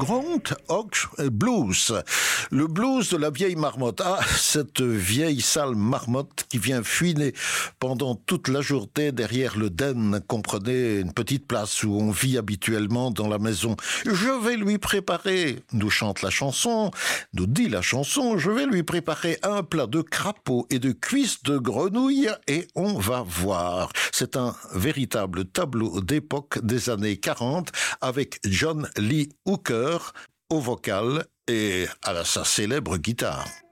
Groundhog Blues. Le blues de la vieille marmotte. Ah, cette vieille sale marmotte qui vient fuiner pendant toute la journée derrière le den, comprenez, une petite place où on vit habituellement dans la maison. Je vais lui préparer, nous chante la chanson, nous dit la chanson, je vais lui préparer un plat de crapaud et de cuisses de grenouille et on va voir. C'est un véritable tableau d'époque des années 40 avec John Lee Hooker au vocal et à sa célèbre guitare.